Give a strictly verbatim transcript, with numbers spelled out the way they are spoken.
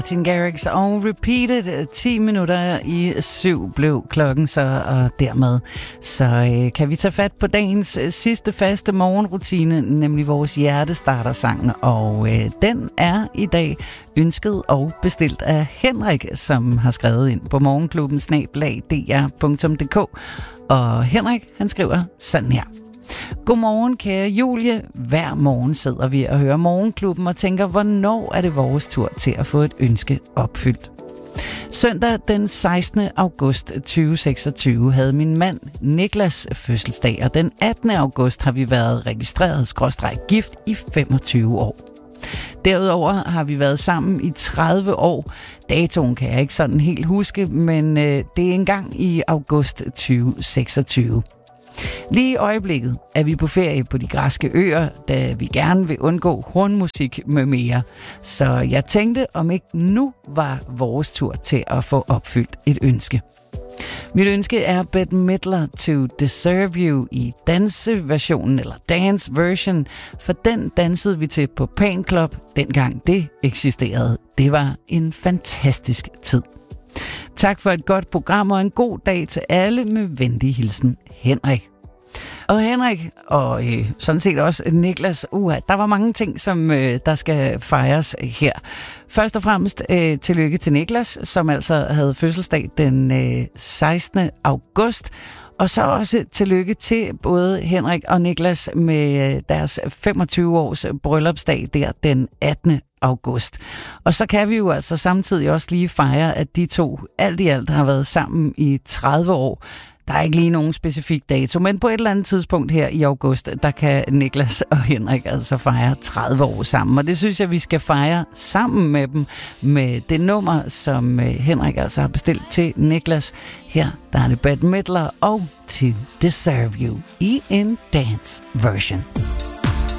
Martin Garrix og Repeated. ti minutter i syv blev klokken så, og dermed så øh, kan vi tage fat på dagens øh, sidste faste morgenrutine, nemlig vores hjertestartersang, og øh, den er i dag ønsket og bestilt af Henrik, som har skrevet ind på morgenklubben snabel-a d r punktum d k, og Henrik, han skriver sådan her. Godmorgen, kære Julie. Hver morgen sidder vi og hører Morgenklubben og tænker, hvornår er det vores tur til at få et ønske opfyldt. Søndag den sekstende august tyve seksogtyve havde min mand Niklas fødselsdag, og den attende august har vi været registreret skråstreg gift i femogtyve år. Derudover har vi været sammen i tredive år. Datoen kan jeg ikke sådan helt huske, men øh, det er engang i august tyve seksogtyve. Lige i øjeblikket er vi på ferie på de græske øer, da vi gerne vil undgå hornmusik med mere. Så jeg tænkte, om ikke nu var vores tur til at få opfyldt et ønske. Mit ønske er Bette Midler to Deserve You i danseversionen eller dance version, for den dansede vi til på Pan Club, dengang det eksisterede. Det var en fantastisk tid. Tak for et godt program og en god dag til alle med venlig hilsen, Henrik. Og Henrik, og øh, sådan set også Niklas, uh, der var mange ting, som øh, der skal fejres her. Først og fremmest øh, tillykke til Niklas, som altså havde fødselsdag den øh, sekstende august. Og så også tillykke til både Henrik og Niklas med øh, deres femogtyve års bryllupsdag der den attende august. Og så kan vi jo altså samtidig også lige fejre, at de to alt i alt har været sammen i tredive år. Der er ikke lige nogen specifik dato, men på et eller andet tidspunkt her i august, der kan Niklas og Henrik altså fejre tredive år sammen. Og det synes jeg, vi skal fejre sammen med dem med det nummer, som Henrik altså har bestilt til Niklas. Her der er det Bette Midler og To Deserve You i en dance version.